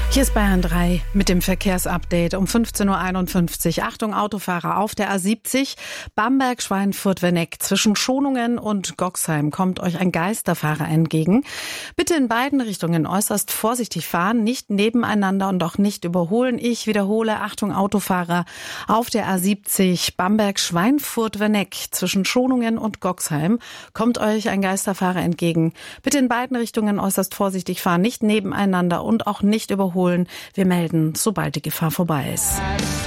Hier ist Bayern 3 mit dem Verkehrsupdate um 15.51 Uhr. Achtung Autofahrer auf der A70 Bamberg-Schweinfurt-Werneck. Zwischen Schonungen und Goxheim kommt euch ein Geisterfahrer entgegen. Bitte in beiden Richtungen äußerst vorsichtig fahren, nicht nebeneinander und auch nicht überholen. Ich wiederhole, Achtung Autofahrer auf der A70 Bamberg-Schweinfurt-Werneck. Zwischen Schonungen und Goxheim kommt euch ein Geisterfahrer entgegen. Bitte in beiden Richtungen äußerst vorsichtig fahren, nicht nebeneinander und auch nicht überholen. Wir melden, sobald die Gefahr vorbei ist.